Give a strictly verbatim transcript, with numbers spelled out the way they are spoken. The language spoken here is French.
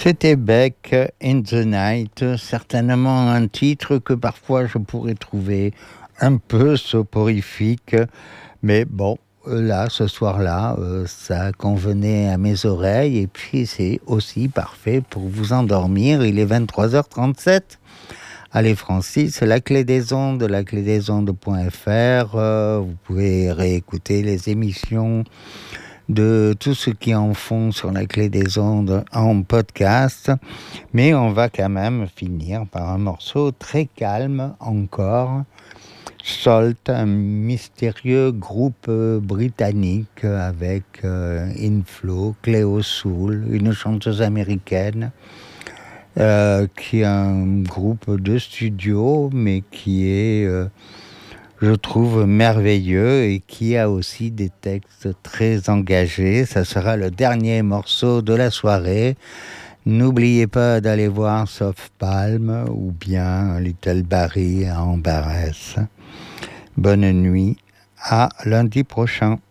C'était Beck in the Night, certainement un titre que parfois je pourrais trouver un peu soporifique, mais bon, là, ce soir-là, euh, ça convenait à mes oreilles et puis c'est aussi parfait pour vous endormir. Il est vingt-trois heures trente-sept. Allez Francis, la clé des ondes, la clé des ondes.fr, euh, vous pouvez réécouter les émissions de tout ce qui en font sur la clé des ondes en podcast, mais on va quand même finir par un morceau très calme encore. Salt, un mystérieux groupe britannique avec euh, Inflo, Cléo Soul, une chanteuse américaine, euh, qui est un groupe de studio, mais qui est... Euh, je trouve merveilleux et qui a aussi des textes très engagés. Ça sera le dernier morceau de la soirée. N'oubliez pas d'aller voir Soft Palm ou bien Little Barry à Ambarès. Bonne nuit, à lundi prochain.